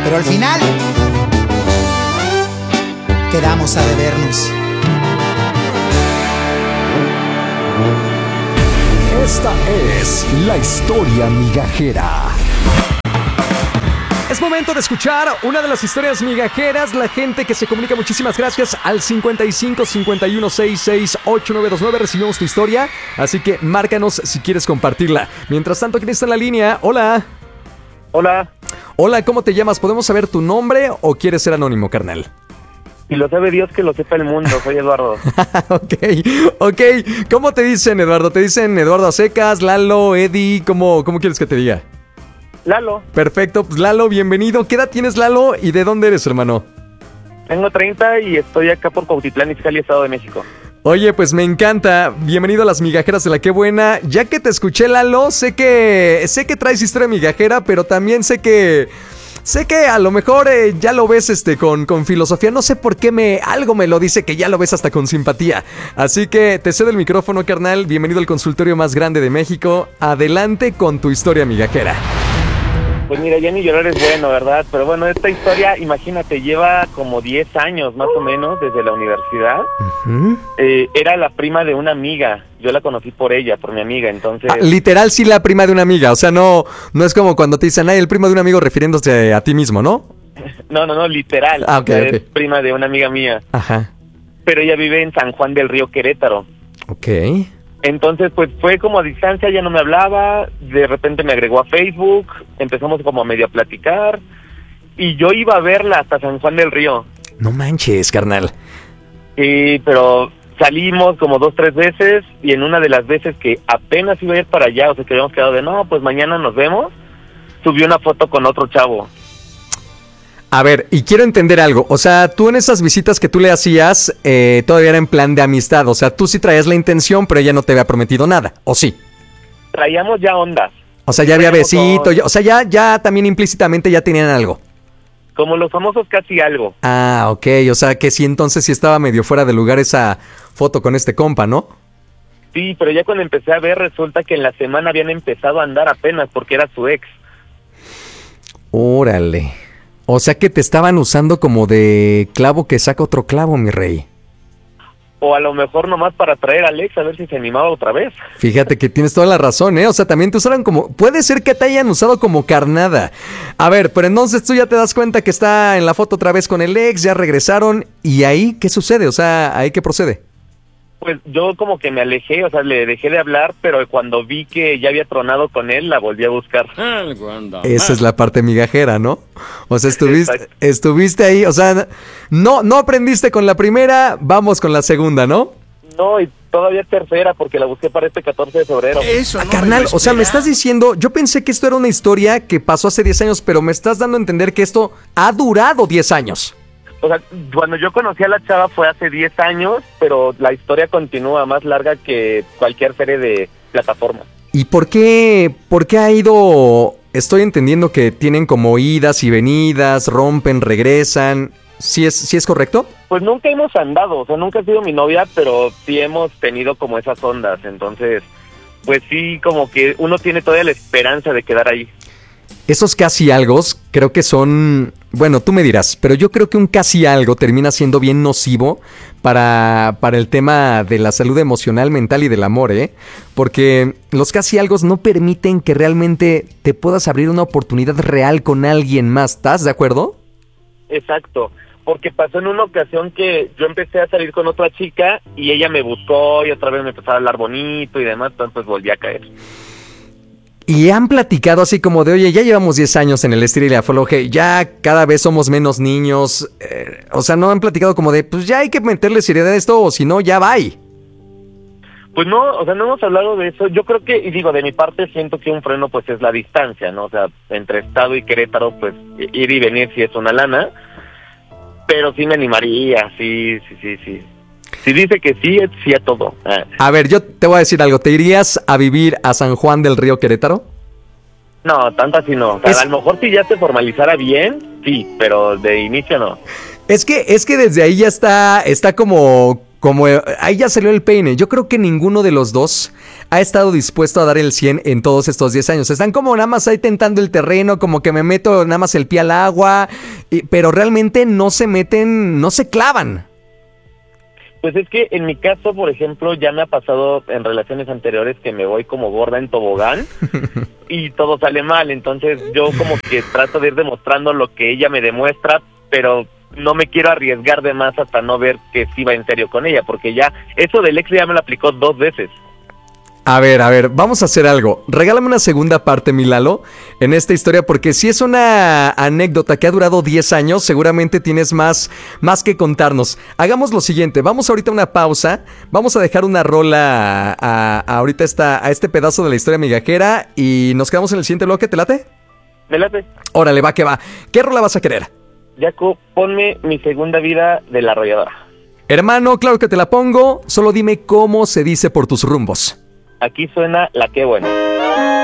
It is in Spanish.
Pero al final quedamos a debernos. Esta es la historia migajera. Es momento de escuchar una de las historias migajeras. La gente que se comunica, muchísimas gracias al 55 51 66 8929. Recibimos tu historia, así que márcanos si quieres compartirla. Mientras tanto, ¿quién está en la línea? Hola. Hola. Hola, ¿cómo te llamas? ¿Podemos saber tu nombre o quieres ser anónimo, carnal? Si lo sabe Dios, que lo sepa el mundo. Soy Eduardo. Ok. ¿Cómo te dicen, Eduardo? ¿Te dicen Eduardo a secas, Lalo, Eddie? ¿Cómo quieres que te diga? Lalo. Perfecto, pues Lalo, bienvenido. ¿Qué edad tienes, Lalo? ¿Y de dónde eres, hermano? Tengo 30 y estoy acá por Cuautitlán, Izcalli, Estado de México. Oye, pues me encanta. Bienvenido a las migajeras de la Qué Buena. Ya que te escuché, Lalo, sé que traes historia migajera, pero también sé que a lo mejor ya lo ves con filosofía. No sé por qué algo me lo dice que ya lo ves hasta con simpatía. Así que te cedo el micrófono, carnal. Bienvenido al consultorio más grande de México. Adelante con tu historia migajera. Pues mira, ya ni llorar es bueno, ¿verdad? Pero bueno, esta historia, imagínate, lleva como 10 años más o menos desde la universidad. Uh-huh. Era la prima de una amiga. Yo la conocí por ella, por mi amiga, entonces... literal, sí, la prima de una amiga. O sea, no es como cuando te dicen, el primo de un amigo refiriéndose a ti mismo, ¿no? No, literal. Okay. Es prima de una amiga mía. Ajá. Pero ella vive en San Juan del Río, Querétaro. Ok. Entonces, pues fue como a distancia, ya no me hablaba, de repente me agregó a Facebook, empezamos como a medio a platicar, y yo iba a verla hasta San Juan del Río. No manches, carnal. Pero salimos como 2-3 veces, y en una de las veces que apenas iba a ir para allá, o sea que habíamos quedado de, no, pues mañana nos vemos, subió una foto con otro chavo. A ver, y quiero entender algo. O sea, tú en esas visitas que tú le hacías, todavía era en plan de amistad. O sea, tú sí traías la intención, pero ella no te había prometido nada, ¿o sí? Traíamos ya ondas. O sea, ya había besito, o sea, ya también implícitamente ya tenían algo. Como los famosos casi algo. Ah, ok, o sea que sí, entonces sí estaba medio fuera de lugar esa foto con este compa, ¿no? Sí, pero ya cuando empecé a ver, resulta que en la semana habían empezado a andar apenas porque era su ex. Órale. O sea que te estaban usando como de clavo que saca otro clavo, mi rey. O a lo mejor nomás para traer a Alex a ver si se animaba otra vez. Fíjate que tienes toda la razón, ¿eh? O sea, también te usaron como... Puede ser que te hayan usado como carnada. A ver, pero entonces tú ya te das cuenta que está en la foto otra vez con el ex, ya regresaron. ¿Y ahí qué sucede? O sea, ¿ahí qué procede? Pues yo como que me alejé, o sea, le dejé de hablar, pero cuando vi que ya había tronado con él, la volví a buscar. Esa es la parte migajera, ¿no? O sea, estuviste ahí, o sea, no aprendiste con la primera, vamos con la segunda, ¿no? No, y todavía tercera, porque la busqué para este 14 de febrero. Eso, no, carnal, o sea, me estás diciendo, yo pensé que esto era una historia que pasó hace 10 años, pero me estás dando a entender que esto ha durado 10 años. O sea, cuando yo conocí a la chava fue hace 10 años, pero la historia continúa más larga que cualquier serie de plataforma. ¿Y por qué ha ido? Estoy entendiendo que tienen como idas y venidas, rompen, regresan. ¿Sí es correcto? Pues nunca hemos andado, o sea, nunca ha sido mi novia, pero sí hemos tenido como esas ondas. Entonces, pues sí, como que uno tiene todavía la esperanza de quedar ahí. Esos casi algos creo que son... Bueno, tú me dirás, pero yo creo que un casi algo termina siendo bien nocivo para el tema de la salud emocional, mental y del amor, ¿eh? Porque los casi algos no permiten que realmente te puedas abrir una oportunidad real con alguien más, ¿estás de acuerdo? Exacto, porque pasó en una ocasión que yo empecé a salir con otra chica y ella me buscó y otra vez me empezó a hablar bonito y demás, entonces volví a caer. Y han platicado así como de, oye, ya llevamos 10 años en el estilo y la afloje, ya cada vez somos menos niños. O sea, no han platicado como de, pues ya hay que meterle seriedad a esto o si no, ya va. Pues no, o sea, no hemos hablado de eso. Yo creo que, y digo, de mi parte siento que un freno pues es la distancia, ¿no? O sea, entre Estado y Querétaro, pues ir y venir sí es una lana, pero sí me animaría, sí. Si dice que sí, es sí a todo. A ver, yo te voy a decir algo. ¿Te irías a vivir a San Juan del Río, Querétaro? No, tanto así no. O sea, a lo mejor si ya se formalizara bien, sí, pero de inicio no. Es que desde ahí ya está como como ahí ya salió el peine. Yo creo que ninguno de los dos ha estado dispuesto a dar el 100 en todos estos 10 años. Están como nada más ahí tentando el terreno, como que me meto nada más el pie al agua, pero realmente no se meten, no se clavan. Pues es que en mi caso, por ejemplo, ya me ha pasado en relaciones anteriores que me voy como gorda en tobogán y todo sale mal. Entonces yo como que trato de ir demostrando lo que ella me demuestra, pero no me quiero arriesgar de más hasta no ver que sí va en serio con ella, porque ya eso del ex ya me lo aplicó 2 veces. A ver, vamos a hacer algo. Regálame una segunda parte, mi Lalo, en esta historia, porque si es una anécdota que ha durado 10 años, seguramente tienes más que contarnos. Hagamos lo siguiente, vamos ahorita a una pausa, vamos a dejar una rola ahorita a este pedazo de la historia migajera y nos quedamos en el siguiente bloque, ¿te late? Me late. Órale, va que va. ¿Qué rola vas a querer? Jaco, ponme Mi Segunda Vida de La Arrolladora. Hermano, claro que te la pongo, solo dime cómo se dice por tus rumbos. Aquí suena La Qué Buena.